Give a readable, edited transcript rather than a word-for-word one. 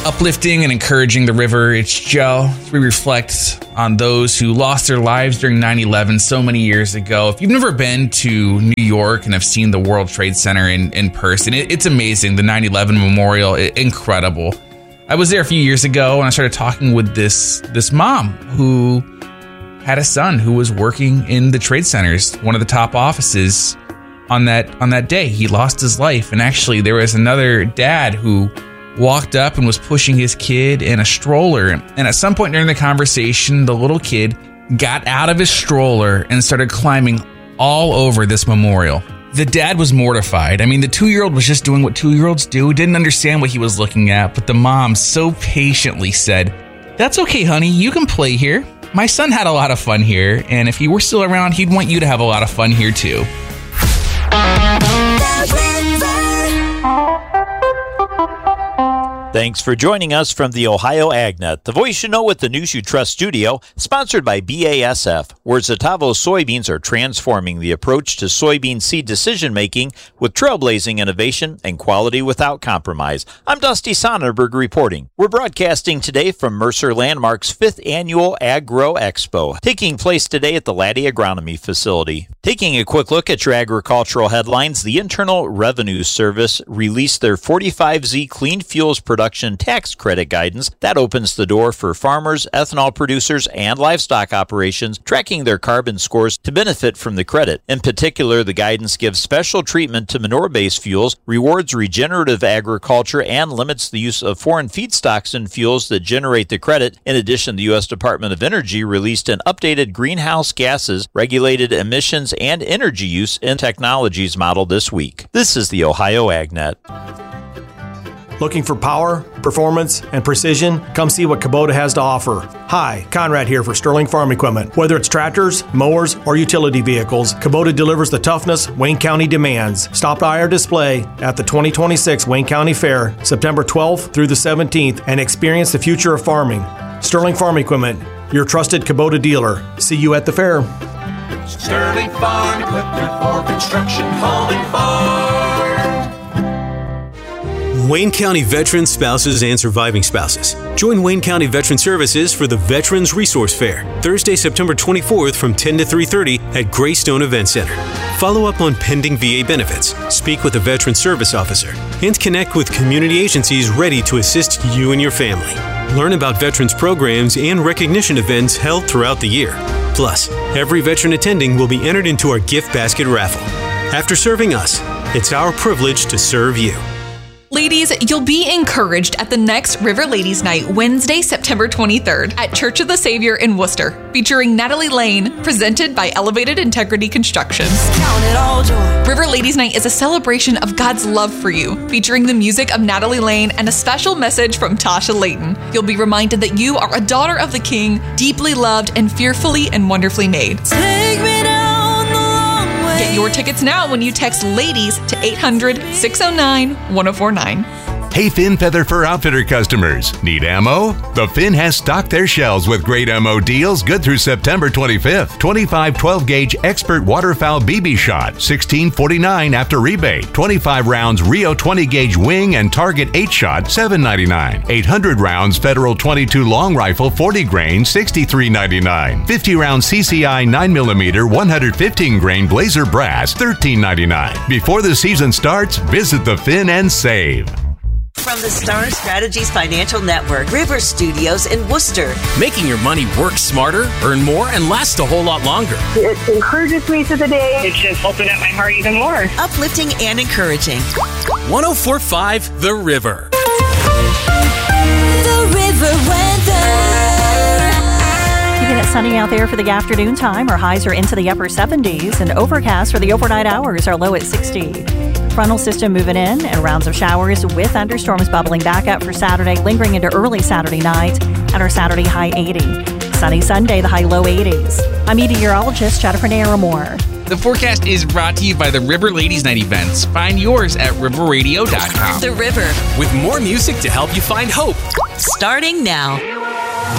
Uplifting and encouraging the river. It's Joe. We reflect on those who lost their lives during 9/11 so many years ago. If you've never been to New York and have seen the World Trade Center in person, it's amazing. The 9/11 memorial, incredible. I was there a few years ago and I started talking with this mom who had a son who was working in the Trade Centers, one of the top offices on that day. He lost his life. And actually there was another dad who walked up and was pushing his kid in a stroller. And at some point during the conversation, the little kid got out of his stroller and started climbing all over this memorial. The dad was mortified. I mean, the 2-year-old was just doing what 2-year-olds do, didn't understand what he was looking at, but the mom so patiently said, "That's okay, honey, you can play here. My son had a lot of fun here, and if he were still around, he'd want you to have a lot of fun here too." Thanks for joining us from the Ohio AgNet, the voice you know with the news you trust studio, sponsored by BASF, where Zetavo soybeans are transforming the approach to soybean seed decision-making with trailblazing innovation and quality without compromise. I'm Dusty Sonnenberg reporting. We're broadcasting today from Mercer Landmark's 5th Annual Agro Expo, taking place today at the Laddie Agronomy Facility. Taking a quick look at your agricultural headlines, the Internal Revenue Service released their 45Z Clean Fuels Production Tax Credit Guidance. That opens the door for farmers, ethanol producers, and livestock operations tracking their carbon scores to benefit from the credit. In particular, the guidance gives special treatment to manure-based fuels, rewards regenerative agriculture, and limits the use of foreign feedstocks and fuels that generate the credit. In addition, the U.S. Department of Energy released an updated greenhouse gases, regulated emissions, and energy use in technologies model this week. This is the Ohio AgNet. Looking for power, performance, and precision? Come see what Kubota has to offer. Hi, Conrad here for Sterling Farm Equipment. Whether it's tractors, mowers, or utility vehicles, Kubota delivers the toughness Wayne County demands. Stop by our display at the 2026 Wayne County Fair, September 12th through the 17th, and experience the future of farming. Sterling Farm Equipment, your trusted Kubota dealer. See you at the fair. Sterling Farm Equipment for construction, home, and farm. Wayne County veterans, spouses, and surviving spouses. Join Wayne County Veteran Services for the Veterans Resource Fair, Thursday, September 24th from 10 to 3:30 at Greystone Event Center. Follow up on pending VA benefits, speak with a Veteran Service Officer, and connect with community agencies ready to assist you and your family. Learn about veterans programs and recognition events held throughout the year. Plus, every veteran attending will be entered into our gift basket raffle. After serving us, it's our privilege to serve you. Ladies, you'll be encouraged at the next River Ladies Night, Wednesday, September 23rd at Church of the Savior in Worcester, featuring Natalie Lane, presented by Elevated Integrity Construction. Count it all joy. River Ladies Night is a celebration of God's love for you, featuring the music of Natalie Lane and a special message from Tasha Layton. You'll be reminded that you are a daughter of the King, deeply loved and fearfully and wonderfully made. Take me down the long way. Get your tickets now when you text LADIES to 800-609-1049. Hey Finn Feather Fur Outfitter customers, need ammo? The Finn has stocked their shelves with great ammo deals good through September 25th. 25 12-gauge Expert Waterfowl BB Shot, $16.49 after rebate. 25 rounds Rio 20-gauge Wing and Target 8-Shot, $7.99. 800 rounds Federal 22 Long Rifle 40 grain, $63.99. 50 round CCI 9mm 115 grain Blazer Brass, $13.99. Before the season starts, visit the Finn and save. From the Star Strategies Financial Network, River Studios in Worcester. Making your money work smarter, earn more, and last a whole lot longer. It encourages me through the day. It's just opened up my heart even more. Uplifting and encouraging. 104.5 The River. The River weather. Keeping it sunny out there for the afternoon time. Our highs are into the upper 70s, and overcast for the overnight hours are low at 60. Frontal system moving in and rounds of showers with thunderstorms bubbling back up for Saturday, lingering into early Saturday night at our Saturday high 80. Sunny Sunday, the high low 80s. I'm meteorologist Jennifer Naramore. The forecast is brought to you by the River Ladies Night events. Find yours at riverradio.com. The River. With more music to help you find hope. Starting now.